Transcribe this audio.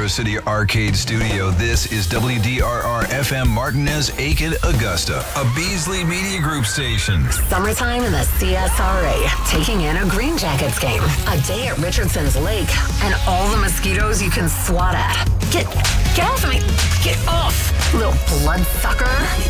Metro City Arcade Studio. This is WDRR FM Martinez, Aiken, Augusta, a Beasley Media Group station. Summertime in the CSRA, taking in a Green Jackets game, a day at Richardson's Lake, and all the mosquitoes you can swat at. Get off me! Get off, little bloodsucker!